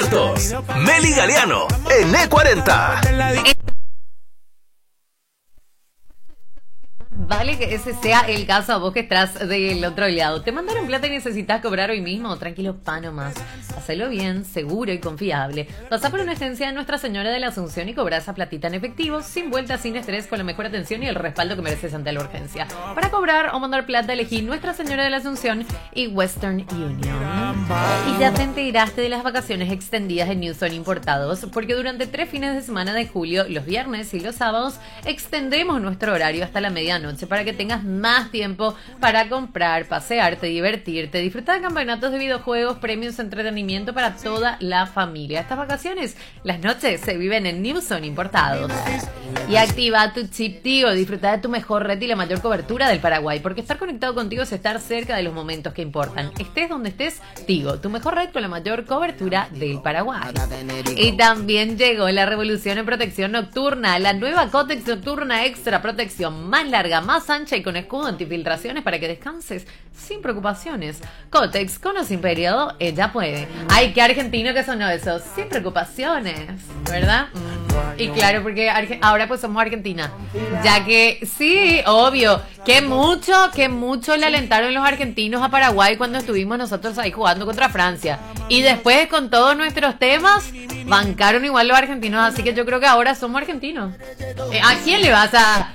minutos. Meli Galeano en E40. Vale que ese sea el caso a vos que estás del otro lado. Te mandaron plata y necesitas cobrar hoy mismo. Tranquilo, pa nomás. Hacelo bien, seguro y confiable. Pasá por una agencia de Nuestra Señora de la Asunción y cobra esa platita en efectivo, sin vuelta, sin estrés, con la mejor atención y el respaldo que mereces ante la urgencia. Para cobrar o mandar plata, elegí Nuestra Señora de la Asunción y Western Union. Y ya te enteraste de las vacaciones extendidas en Newson Importados, porque durante 3 fines de semana de julio, los viernes y los sábados, extendemos nuestro horario hasta la medianoche para que tengas más tiempo para comprar, pasearte, divertirte, disfrutar de campeonatos de videojuegos, premios, entretenimiento para toda la familia. Estas vacaciones, las noches se viven en Newson Importados. Y activa tu chip Tigo, disfruta de tu mejor red y la mayor cobertura del Paraguay, porque estar conectado contigo es estar cerca de los momentos que importan. Estés donde estés, Tigo, tu mejor red con la mayor cobertura del Paraguay. Y también llegó la revolución en protección nocturna, la nueva Cotex Nocturna Extra, protección más larga, más ancha y con escudo antifiltraciones para que descanses sin preocupaciones. Cotex, con o sin periodo, ella puede. Ay, qué argentino que sonó eso, sin preocupaciones, ¿verdad? Y claro, porque ahora pues somos Argentina, ya que sí, obvio, que mucho le alentaron los argentinos a Paraguay cuando estuvimos nosotros ahí jugando contra Francia, y después con todos nuestros temas bancaron igual los argentinos, así que yo creo que ahora somos argentinos. ¿A quién le vas a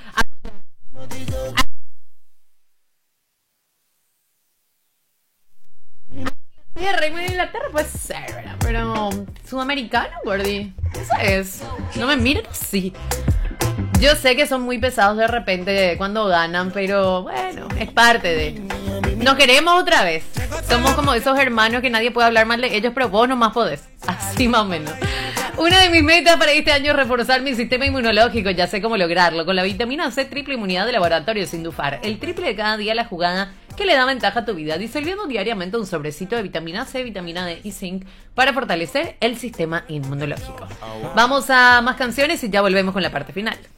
Reino de Inglaterra puede ser, ¿verdad? Pero sudamericano, gordi, eso es. No me miren así. Yo sé que son muy pesados de repente cuando ganan, pero bueno, es parte de... Nos queremos otra vez. Somos como esos hermanos que nadie puede hablar mal de ellos, pero vos nomás podés. Así más o menos. Una de mis metas para este año es reforzar mi sistema inmunológico. Ya sé cómo lograrlo. Con la vitamina C triple inmunidad de laboratorio Sindufar. El triple de cada día la jugada que le da ventaja a tu vida. Disolviendo diariamente un sobrecito de vitamina C, vitamina D y zinc para fortalecer el sistema inmunológico. Vamos a más canciones y ya volvemos con la parte final.